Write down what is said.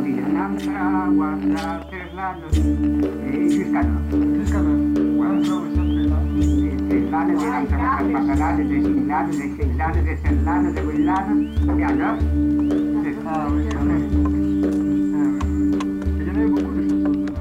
dir un'altra, guarda per l'anno. Fiscale, quando sempre là. L'anno di un'altra parlare, di similare, di sellare, di sellare, di quell'anno. Abbiamo, no? Ah, ok.